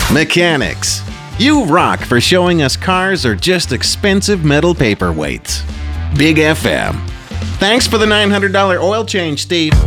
Mechanics, you rock for showing us cars are just expensive metal paperweights. Big FM. Thanks for the $900 oil change, Steve.